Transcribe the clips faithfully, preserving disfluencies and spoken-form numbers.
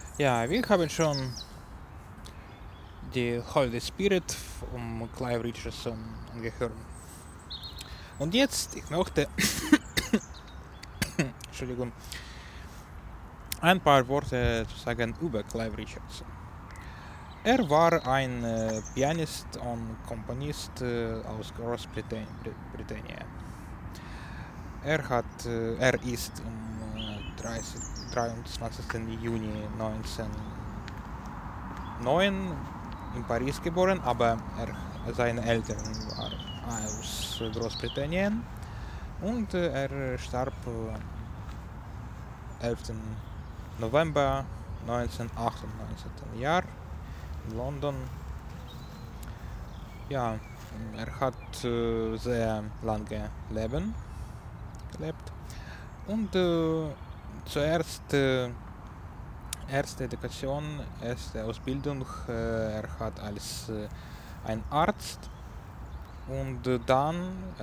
Ja, wir haben schon die Holy Spirit um Clive Richardson angehört. Und jetzt, ich möchte, Entschuldigung, ein paar Worte zu sagen über Clive Richardson. Er war ein äh, Pianist und Komponist äh, aus Großbritannien. Er, hat, äh, er ist am äh, dreißig, dreiundzwanzigsten Juni neunzehnhundertneun in Paris geboren, aber er, seine Eltern waren aus Großbritannien und äh, er starb am elften November neunzehnhundertachtundneunzig Jahr in London. Ja, er hat äh, sehr lange Leben gelebt und äh, zuerst äh, erste Education, erste Ausbildung, äh, er hat als äh, ein Arzt und äh, dann er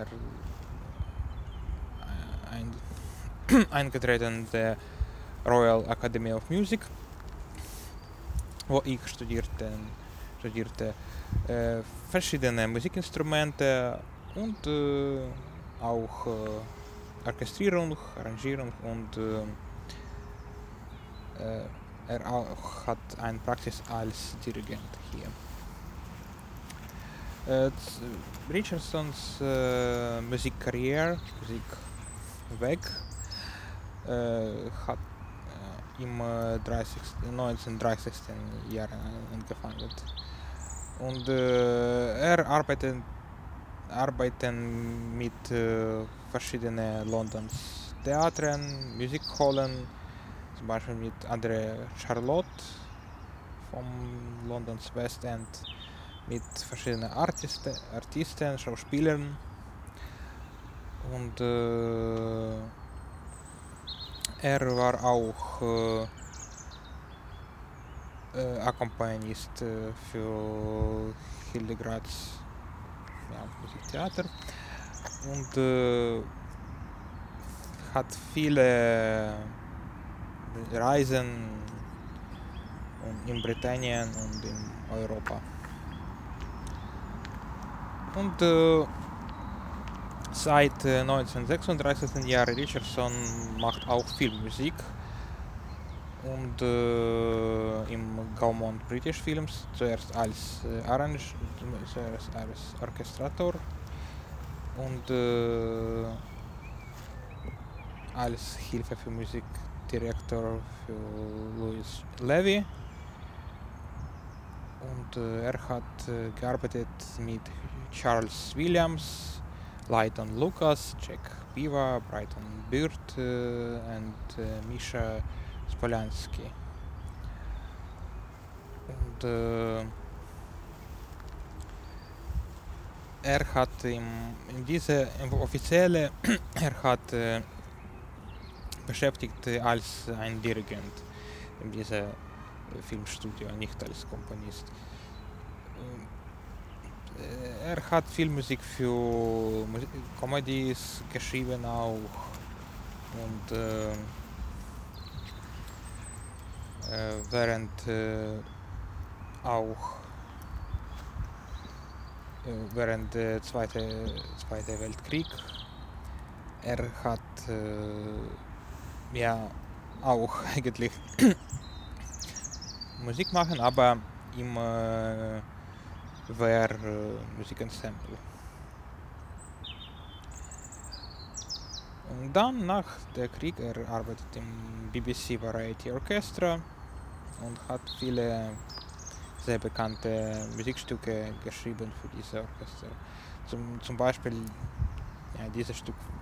äh, ein, eingetreten der Royal Academy of Music, wo ich studierte, studierte äh, verschiedene Musikinstrumente und äh, auch äh, Orchestrierung, Arrangierung und äh, äh, er auch hat eine Praxis als Dirigent hier. Äh, Richardsons äh, Musikkarriere, Musikweg äh, hat äh, im äh, dreißigsten, neunzehnhundertdreißigsten Jahr angefangen. Und äh, er arbeitet arbeiten mit äh, verschiedenen Londons Theatern, Musikhallen, zum Beispiel mit André Charlotte vom Londons West End, mit verschiedenen Artisten, Artisten Schauspielern und äh, er war auch äh, äh, Akkompanist äh, für Hildegards ja, Musiktheater und äh, hat viele Reisen in Britannien und in Europa. Und äh, seit äh, neunzehnhundertsechsunddreißig Jahre Richardson macht auch Filmmusik und äh, im Gaumont British Films zuerst als äh, Arrange, zuerst als Orchestrator und äh, als Hilfe für Musikdirektor für Louis Levy. Und äh, er hat äh, gearbeitet mit Charles Williams, Leighton Lucas, Jack Piva, Brighton Beard äh, und äh, Misha Spolansky. Und äh, er hat im, in diese im offizielle er hat äh, beschäftigt als ein Dirigent in diesem Filmstudio, nicht als Komponist. Er hat viel Musik für Comedies geschrieben auch und äh, während äh, auch äh, während der zweite, zweite Weltkrieg er hat äh, ja auch eigentlich Musik machen, aber im äh, Wehr äh, Musikensemble. Und dann nach der Krieg er arbeitet im B B C Variety Orchestra und hat viele sehr bekannte Musikstücke geschrieben für diese Orchester. Zum, zum Beispiel ja, dieses Stück